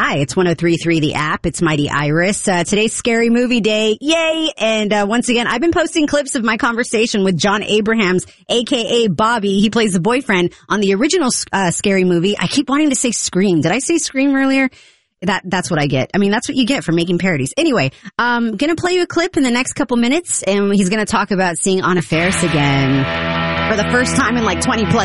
Hi, it's 103.3 The App. It's Mighty Iris. Today's Scary Movie Day. Yay! And once again, I've been posting clips of my conversation with John Abrahams, a.k.a. Bobby. He plays the boyfriend on the original Scary Movie. I keep wanting to say Scream. Did I say Scream earlier? That's what I get. I mean, that's what you get for making parodies. Anyway, gonna play you a clip in the next couple minutes, and he's gonna talk about seeing Anna Faris again for the first time in like 20 plus